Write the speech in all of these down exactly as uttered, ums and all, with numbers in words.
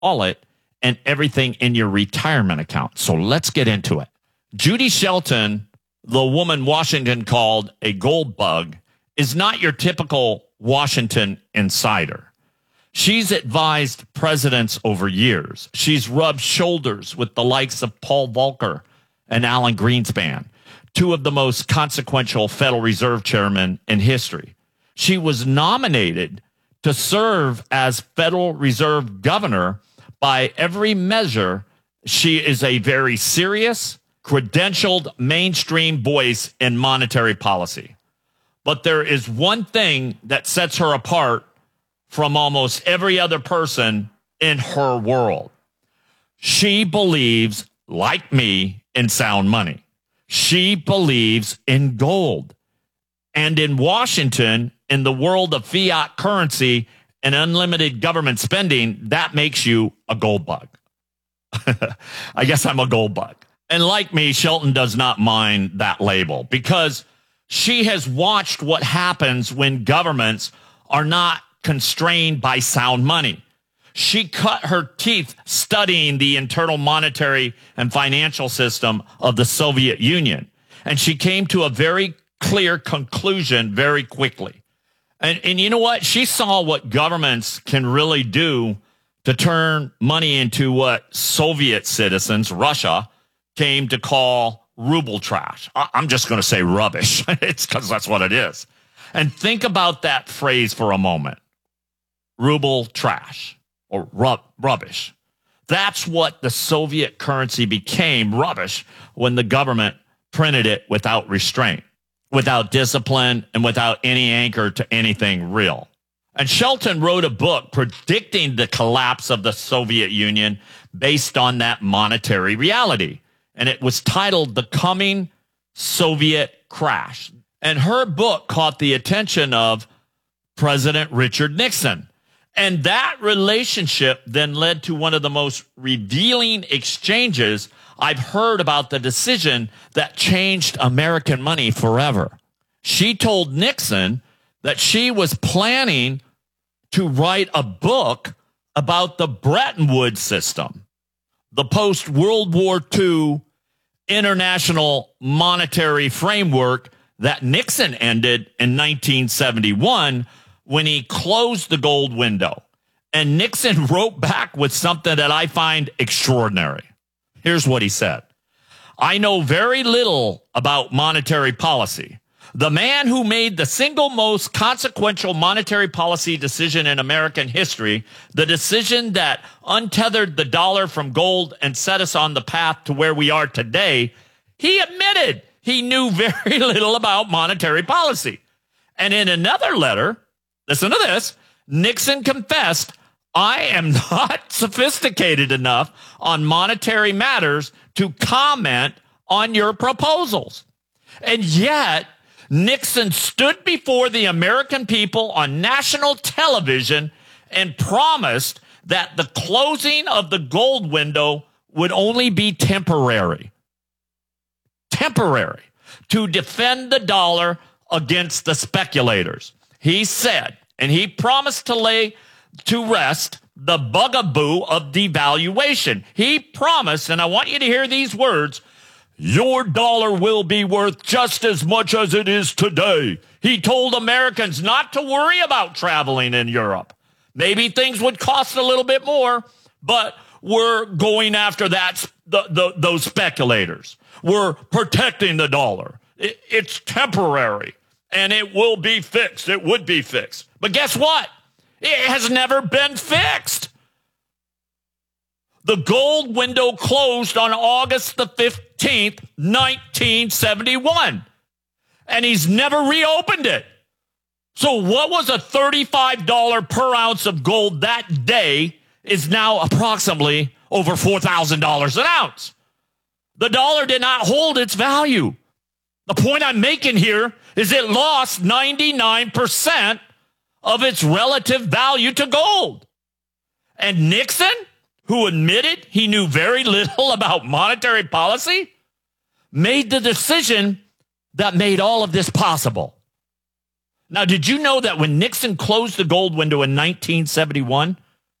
wallet and everything in your retirement account. So let's get into it. Judy Shelton, the woman Washington called a gold bug, is not your typical Washington insider. She's advised presidents over years. She's rubbed shoulders with the likes of Paul Volcker and Alan Greenspan, two of the most consequential Federal Reserve chairmen in history. She was nominated to serve as Federal Reserve governor. By every measure, she is a very serious, credentialed mainstream voice in monetary policy. But there is one thing that sets her apart from almost every other person in her world. She believes, like me, in sound money. She believes in gold. And in Washington, in the world of fiat currency and unlimited government spending, that makes you a gold bug. I guess I'm a gold bug. And like me, Shelton does not mind that label because she has watched what happens when governments are not constrained by sound money. She cut her teeth studying the internal monetary and financial system of the Soviet Union. And she came to a very clear conclusion very quickly. And, and you know what? She saw what governments can really do to turn money into what Soviet citizens, Russia, came to call ruble trash. I'm just going to say rubbish. It's because that's what it is. And think about that phrase for a moment. Ruble trash or rub- rubbish. That's what the Soviet currency became, rubbish, when the government printed it without restraint, without discipline, and without any anchor to anything real. And Shelton wrote a book predicting the collapse of the Soviet Union based on that monetary reality. And it was titled The Coming Soviet Crash. And her book caught the attention of President Richard Nixon. And that relationship then led to one of the most revealing exchanges I've heard about the decision that changed American money forever. She told Nixon that she was planning to write a book about the Bretton Woods system, the post-World War Two international monetary framework that Nixon ended in nineteen seventy-one when he closed the gold window. And Nixon wrote back with something that I find extraordinary. Here's what he said. I know very little about monetary policy. The man who made the single most consequential monetary policy decision in American history, the decision that untethered the dollar from gold and set us on the path to where we are today, he admitted he knew very little about monetary policy. And in another letter, listen to this, Nixon confessed, I am not sophisticated enough on monetary matters to comment on your proposals. And yet, Nixon stood before the American people on national television and promised that the closing of the gold window would only be temporary. Temporary. To defend the dollar against the speculators. He said, and he promised to lay to rest the bugaboo of devaluation. He promised, and I want you to hear these words, your dollar will be worth just as much as it is today. He told Americans not to worry about traveling in Europe. Maybe things would cost a little bit more, but we're going after that, the, the, those speculators. We're protecting the dollar. It, it's temporary, and it will be fixed. It would be fixed. But guess what? It has never been fixed. The gold window closed on August the fifteenth, nineteen seventy-one. And he's never reopened it. So what was a thirty-five dollars per ounce of gold that day is now approximately over four thousand dollars an ounce. The dollar did not hold its value. The point I'm making here is it lost ninety-nine percent of its relative value to gold. And Nixon, who admitted he knew very little about monetary policy, made the decision that made all of this possible. Now, did you know that when Nixon closed the gold window in nineteen seventy-one,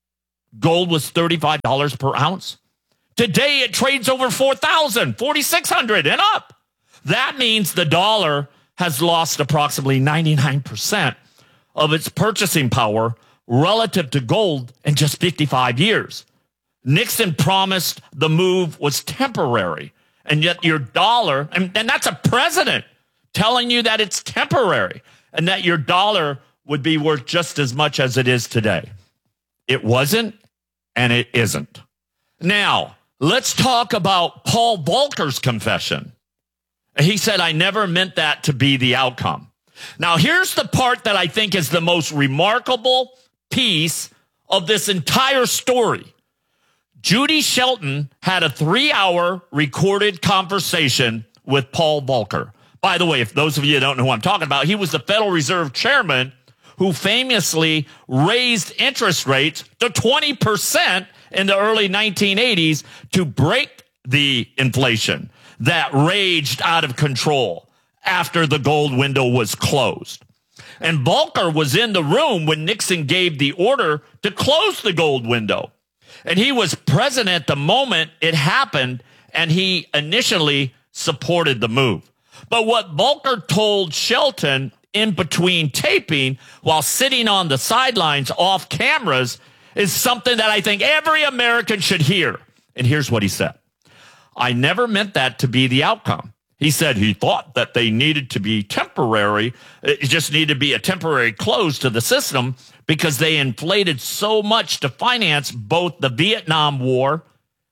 gold was thirty-five dollars per ounce. Today, it trades over four thousand, forty-six hundred and up. That means the dollar has lost approximately ninety-nine percent of its purchasing power relative to gold in just fifty-five years. Nixon promised the move was temporary, and yet your dollar, and, and that's a president telling you that it's temporary and that your dollar would be worth just as much as it is today. It wasn't, and it isn't. Now, let's talk about Paul Volcker's confession. He said, I never meant that to be the outcome. Now, here's the part that I think is the most remarkable piece of this entire story. Judy Shelton had a three-hour recorded conversation with Paul Volcker. By the way, if those of you don't know who I'm talking about, he was the Federal Reserve chairman who famously raised interest rates to twenty percent in the early nineteen eighties to break the inflation that raged out of control after the gold window was closed. And Volcker was in the room when Nixon gave the order to close the gold window. And he was present at the moment it happened, and he initially supported the move. But what Volcker told Shelton in between taping while sitting on the sidelines off cameras is something that I think every American should hear. And here's what he said. I never meant that to be the outcome. He said he thought that they needed to be temporary. It just needed to be a temporary close to the system because they inflated so much to finance both the Vietnam War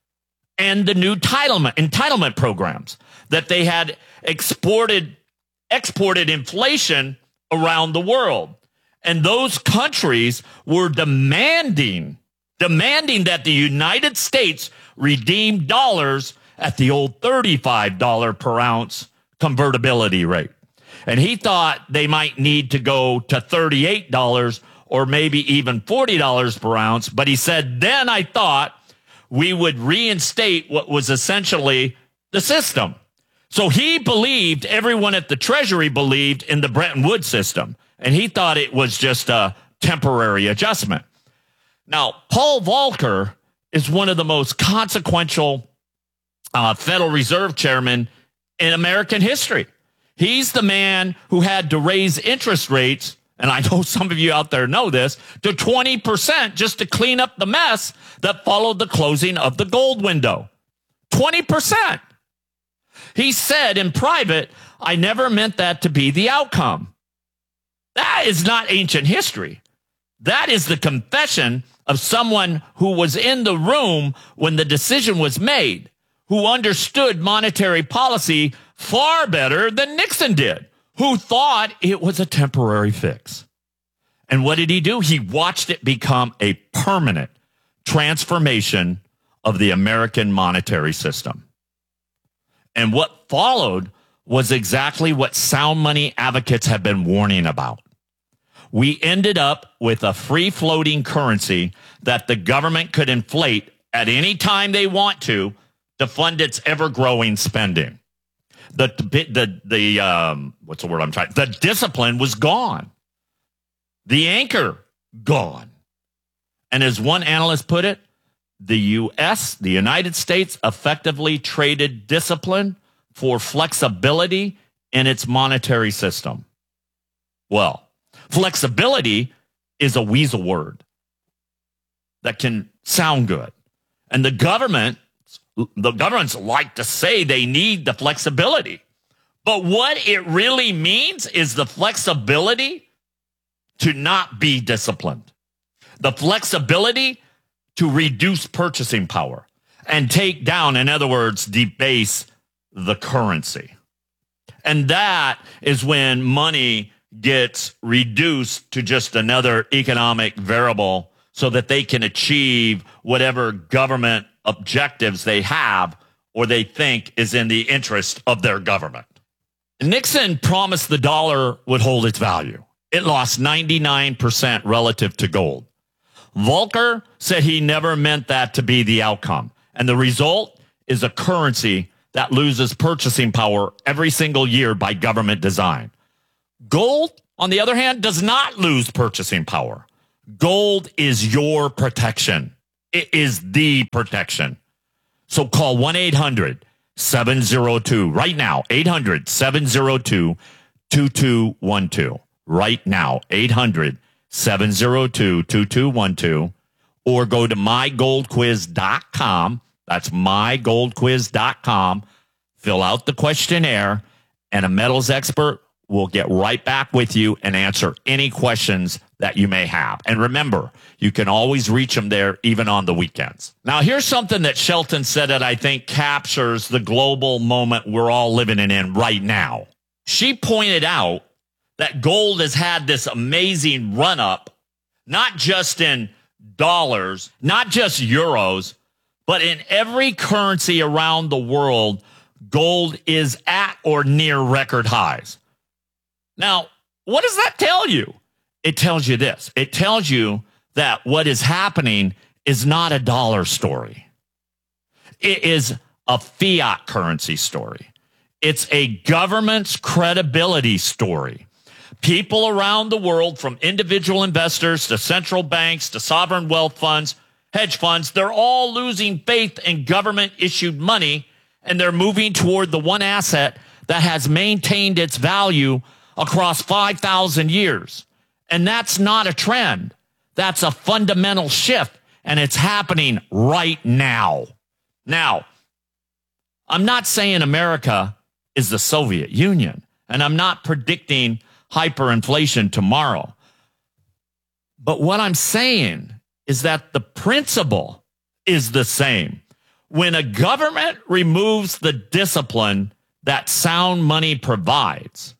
and the new entitlement, entitlement programs that they had exported, exported inflation around the world. And those countries were demanding, demanding that the United States redeem dollars at the old thirty-five dollars per ounce convertibility rate. And he thought they might need to go to thirty-eight dollars or maybe even forty dollars per ounce. But he said, then I thought we would reinstate what was essentially the system. So he believed, everyone at the Treasury believed in the Bretton Woods system. And he thought it was just a temporary adjustment. Now, Paul Volcker is one of the most consequential Uh, Federal Reserve chairman in American history. He's the man who had to raise interest rates, and I know some of you out there know this, to twenty percent just to clean up the mess that followed the closing of the gold window. twenty percent. He said in private, I never meant that to be the outcome. That is not ancient history. That is the confession of someone who was in the room when the decision was made, who understood monetary policy far better than Nixon did, who thought it was a temporary fix. And what did he do? He watched it become a permanent transformation of the American monetary system. And what followed was exactly what sound money advocates have been warning about. We ended up with a free-floating currency that the government could inflate at any time they want to, to fund its ever-growing spending. The, the, the, um, what's the word I'm trying? The discipline was gone. The anchor, gone. And as one analyst put it, the U S, the United States, effectively traded discipline for flexibility in its monetary system. Well, flexibility is a weasel word that can sound good. And the government The governments like to say they need the flexibility. But what it really means is the flexibility to not be disciplined. The flexibility to reduce purchasing power and take down, in other words, debase the currency. And that is when money gets reduced to just another economic variable so that they can achieve whatever government objectives they have or they think is in the interest of their government. Nixon promised the dollar would hold its value. It lost ninety-nine percent relative to gold. Volcker said he never meant that to be the outcome. And the result is a currency that loses purchasing power every single year by government design. Gold, on the other hand, does not lose purchasing power. Gold is your protection. It is the protection. So call one eight hundred seven oh two right now, eight hundred seven oh two two two one two. Right now, eight hundred seven oh two two two one two, or go to my gold quiz dot com. That's my gold quiz dot com. Fill out the questionnaire, and a metals expert will get right back with you and answer any questions that you may have. And remember, you can always reach them there even on the weekends. Now, here's something that Shelton said that I think captures the global moment we're all living in right now. She pointed out that gold has had this amazing run up, not just in dollars, not just euros, but in every currency around the world, gold is at or near record highs. Now, what does that tell you? It tells you this. It tells you that what is happening is not a dollar story. It is a fiat currency story. It's a government's credibility story. People around the world, from individual investors to central banks to sovereign wealth funds, hedge funds, they're all losing faith in government-issued money, and they're moving toward the one asset that has maintained its value across five thousand years. And that's not a trend. That's a fundamental shift, and it's happening right now. Now, I'm not saying America is the Soviet Union, and I'm not predicting hyperinflation tomorrow. But what I'm saying is that the principle is the same. When a government removes the discipline that sound money provides,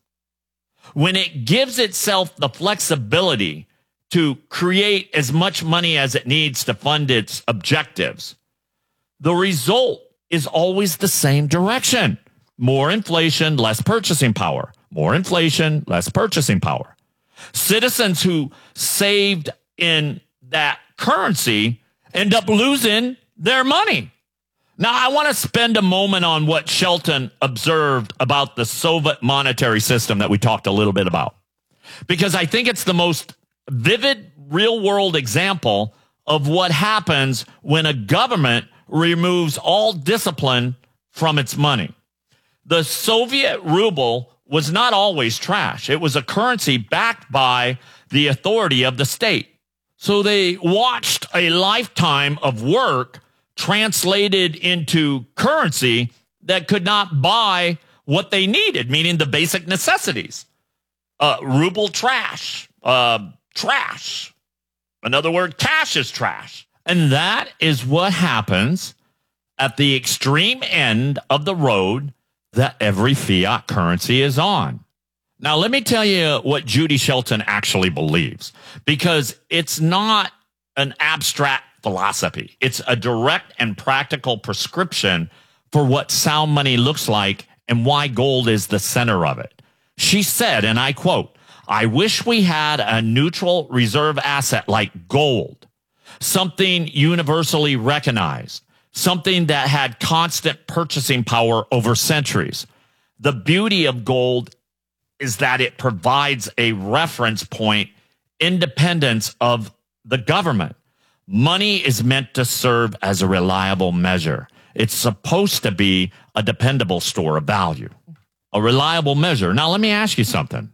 when it gives itself the flexibility to create as much money as it needs to fund its objectives, the result is always the same direction. More inflation, less purchasing power. More inflation, less purchasing power. Citizens who saved in that currency end up losing their money. Now, I want to spend a moment on what Shelton observed about the Soviet monetary system that we talked a little bit about, because I think it's the most vivid real-world example of what happens when a government removes all discipline from its money. The Soviet ruble was not always trash. It was a currency backed by the authority of the state. So they watched a lifetime of work translated into currency that could not buy what they needed, meaning the basic necessities. Uh, ruble trash, uh, trash. In other words, cash is trash. And that is what happens at the extreme end of the road that every fiat currency is on. Now, let me tell you what Judy Shelton actually believes, because it's not an abstract philosophy. It's a direct and practical prescription for what sound money looks like and why gold is the center of it. She said, and I quote, "I wish we had a neutral reserve asset like gold, something universally recognized, something that had constant purchasing power over centuries. The beauty of gold is that it provides a reference point, independence of the government. Money is meant to serve as a reliable measure. It's supposed to be a dependable store of value, a reliable measure." Now, let me ask you something.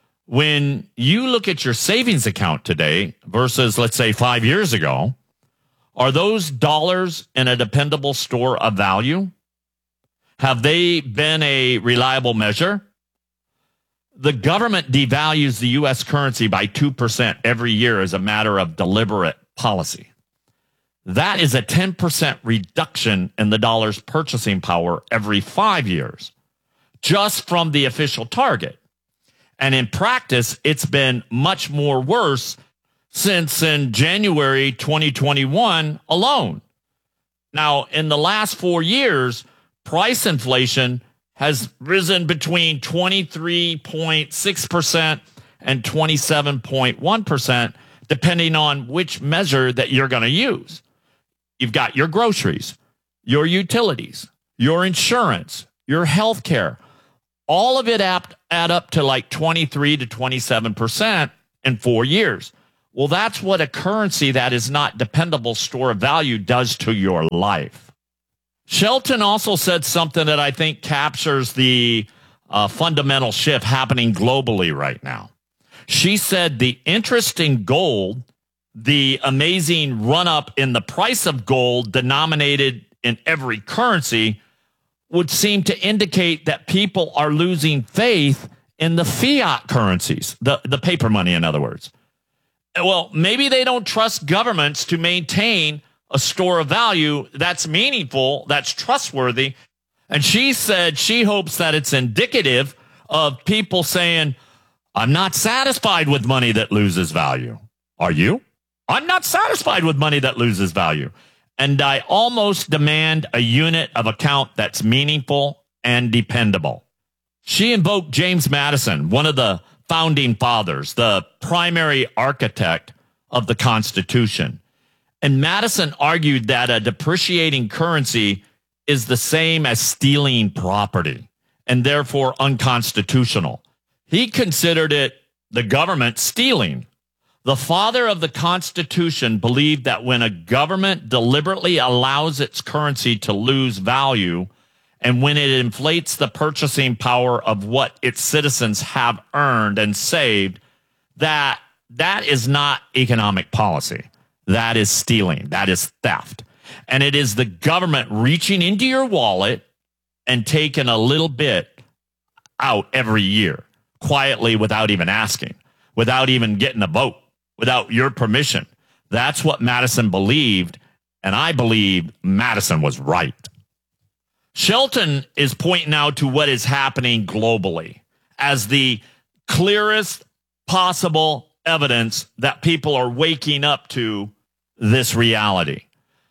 When you look at your savings account today versus, let's say, five years ago, are those dollars in a dependable store of value? Have they been a reliable measure? The government devalues the U S currency by two percent every year as a matter of deliberate policy. That is a ten percent reduction in the dollar's purchasing power every five years, just from the official target. And in practice, it's been much more worse since in January twenty twenty-one alone. Now, in the last four years, price inflation has risen between twenty-three point six percent and twenty-seven point one percent, depending on which measure that you're going to use. You've got your groceries, your utilities, your insurance, your health care. All of it add up to like twenty-three to twenty-seven percent in four years. Well, that's what a currency that is not dependable store of value does to your life. Shelton also said something that I think captures the uh, fundamental shift happening globally right now. She said the interest in gold, the amazing run-up in the price of gold denominated in every currency, would seem to indicate that people are losing faith in the fiat currencies, the, the paper money, in other words. Well, maybe they don't trust governments to maintain a store of value that's meaningful, that's trustworthy. And she said she hopes that it's indicative of people saying, I'm not satisfied with money that loses value. Are you? I'm not satisfied with money that loses value. And I almost demand a unit of account that's meaningful and dependable. She invoked James Madison, one of the founding fathers, the primary architect of the Constitution. And Madison argued that a depreciating currency is the same as stealing property and therefore unconstitutional. He considered it the government stealing. The father of the Constitution believed that when a government deliberately allows its currency to lose value and when it inflates the purchasing power of what its citizens have earned and saved, that that is not economic policy. That is stealing. That is theft. And it is the government reaching into your wallet and taking a little bit out every year, quietly, without even asking, without even getting a vote, without your permission. That's what Madison believed, and I believe Madison was right. Shelton is pointing out to what is happening globally as the clearest possible evidence that people are waking up to this reality.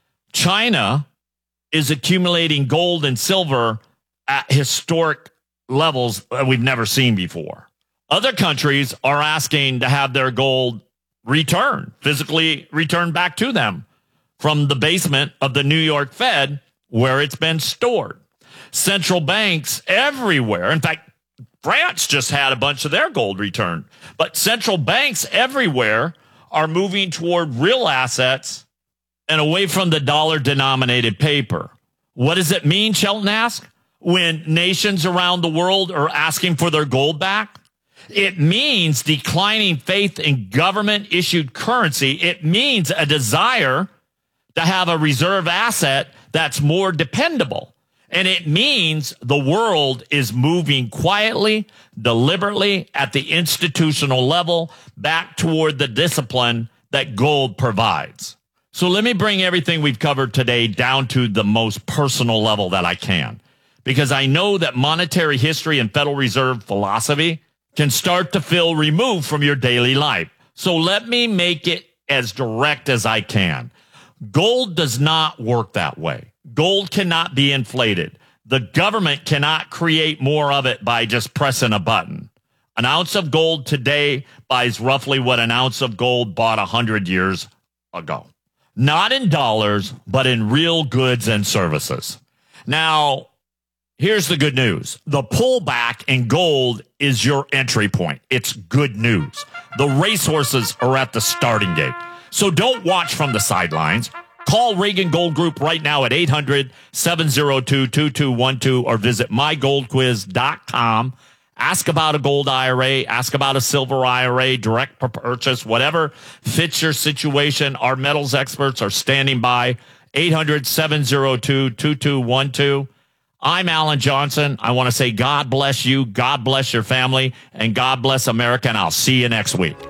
China is accumulating gold and silver at historic levels that we've never seen before. Other countries are asking to have their gold returned, physically returned back to them from the basement of the New York Fed where it's been stored. Central banks everywhere, in fact, France just had a bunch of their gold returned, but central banks everywhere are moving toward real assets and away from the dollar-denominated paper. What does it mean, Shelton asked, when nations around the world are asking for their gold back? It means declining faith in government-issued currency. It means a desire to have a reserve asset that's more dependable. And it means the world is moving quietly, deliberately, at the institutional level back toward the discipline that gold provides. So let me bring everything we've covered today down to the most personal level that I can, because I know that monetary history and Federal Reserve philosophy can start to feel removed from your daily life. So let me make it as direct as I can. Gold does not work that way. Gold cannot be inflated. The government cannot create more of it by just pressing a button. An ounce of gold today buys roughly what an ounce of gold bought one hundred years ago. Not in dollars, but in real goods and services. Now, here's the good news. The pullback in gold is your entry point. It's good news. The racehorses are at the starting gate. So don't watch from the sidelines. Call Reagan Gold Group right now at eight hundred, seven oh two, two two one two or visit my gold quiz dot com. Ask about a gold I R A, ask about a silver I R A, direct purchase, whatever fits your situation. Our metals experts are standing by. eight hundred, seven oh two, two two one two. I'm Alan Johnson. I want to say God bless you, God bless your family, and God bless America, and I'll see you next week.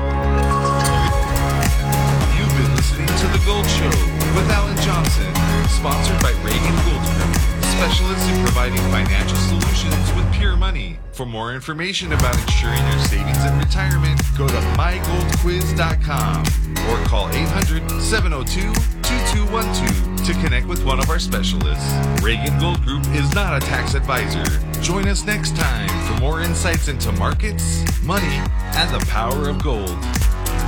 You've been listening to The Gold Show with Alan Johnson, sponsored by Reagan Gold Group, specialists in providing financial solutions with pure money. For more information about ensuring your savings and retirement, go to my gold quiz dot com or call eight hundred, seven oh two, two two one two to connect with one of our specialists. Reagan Gold Group is not a tax advisor. Join us next time for more insights into markets, money, and the power of gold.